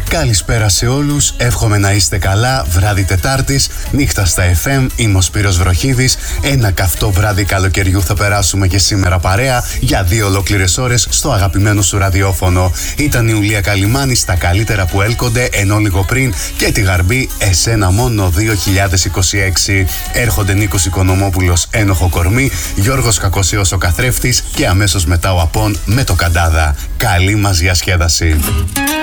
Καλησπέρα σε όλους, εύχομαι να είστε καλά. Βράδυ Τετάρτης, νύχτα στα FM, είμαι ο Σπύρος Βροχίδης. Ένα καυτό βράδυ καλοκαιριού θα περάσουμε και σήμερα παρέα για 2 ολόκληρες ώρες στο αγαπημένο σου ραδιόφωνο. Ήταν η Ουλία Καλιμάνη στα καλύτερα που έλκονται, ενώ λίγο πριν και τη Γαρμπή εσένα μόνο 2026. Έρχονται Νίκος Οικονομόπουλος ένοχο κορμί, Γιώργος Κακοσίος ο καθρέφτης και αμέσως μετά ο Απών με το Καντάδα. Καλή μας διασκέδαση.